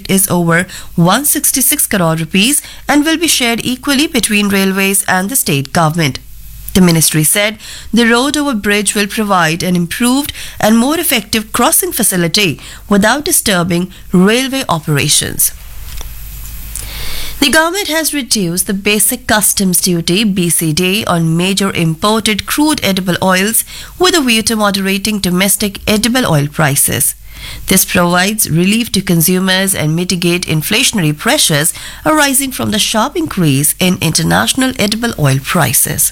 project is over 166 crore rupees and will be shared equally between railways and the state government. The ministry said the road over bridge will provide an improved and more effective crossing facility without disturbing railway operations. The government has reduced the basic customs duty (BCD) on major imported crude edible oils with a view to moderating domestic edible oil prices. This provides relief to consumers and mitigate inflationary pressures arising from the sharp increase in international edible oil prices.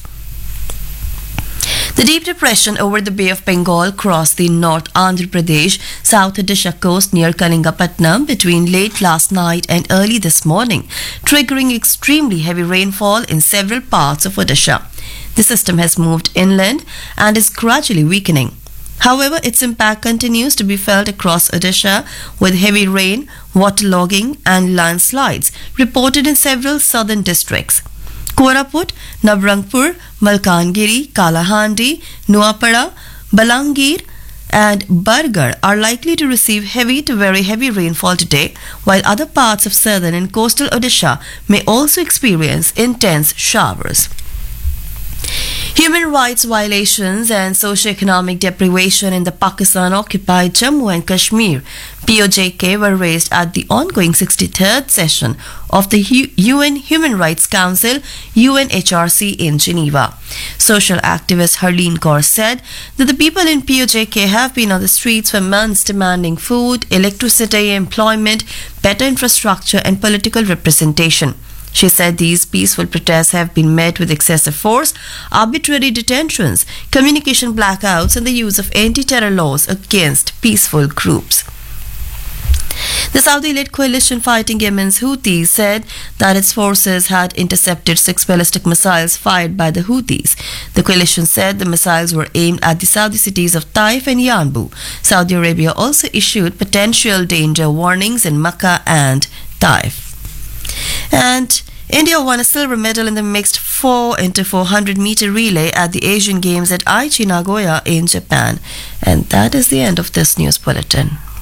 The deep depression over the Bay of Bengal crossed the North Andhra Pradesh South Odisha coast near Kalingapatnam between late last night and early this morning, triggering extremely heavy rainfall in several parts of Odisha. The system has moved inland and is gradually weakening. However, its impact continues to be felt across Odisha, with heavy rain, waterlogging and landslides reported in several southern districts. Koraput, Nabrangpur, Malkangiri, Kalahandi, Nuapada, Balangir and Bargarh are likely to receive heavy to very heavy rainfall today, while other parts of southern and coastal Odisha may also experience intense showers. Human rights violations and socio-economic deprivation in the Pakistan-occupied Jammu and Kashmir (POJK) were raised at the ongoing 63rd session of the UN Human Rights Council (UNHRC) in Geneva. Social activist Harleen Kaur said that the people in POJK have been on the streets for months demanding food, electricity, employment, better infrastructure and political representation. She said these peaceful protests have been met with excessive force, arbitrary detentions, communication blackouts, and the use of anti-terror laws against peaceful groups. The Saudi-led coalition fighting Yemen's Houthis said that its forces had intercepted 6 ballistic missiles fired by the Houthis. The coalition said the missiles were aimed at the Saudi cities of Taif and Yanbu. Saudi Arabia also issued potential danger warnings in Makkah and Taif. And India won a silver medal in the mixed 4x400 meter relay at the Asian Games at Aichi, Nagoya in Japan. And that is the end of this news bulletin.